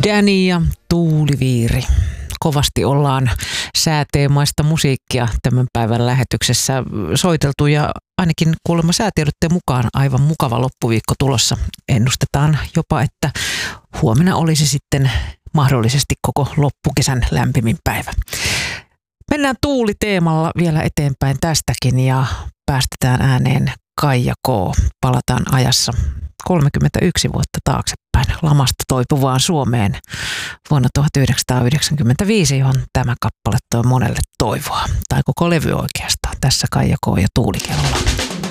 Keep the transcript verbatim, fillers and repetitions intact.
Danny ja Tuuliviiri. Kovasti ollaan sääteemaista musiikkia tämän päivän lähetyksessä soiteltu ja ainakin kuulemma säätiedotteen mukaan aivan mukava loppuviikko tulossa. Ennustetaan jopa, että huomenna olisi sitten mahdollisesti koko loppukesän lämpimin päivä. Mennään tuuliteemalla vielä eteenpäin tästäkin ja päästetään ääneen Kaija K. Palataan ajassa kolmekymmentäyksi vuotta taaksepäin lamasta toipuvaan Suomeen vuonna tuhatyhdeksänsataayhdeksänkymmentäviisi, johon tämä kappale toi monelle toivoa. Tai koko levy oikeastaan. Tässä Kaija K. ja Tuulikello.